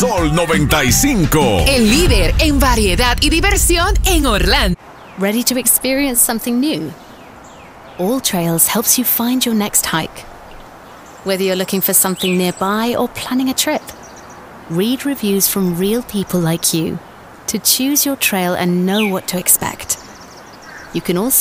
Sol 95. El líder en variedad y diversión en Orlando. Ready to experience something new? All Trails helps you find your next hike. Whether you're looking for something nearby or planning a trip, read reviews from real people like you to choose your trail and know what to expect. You can also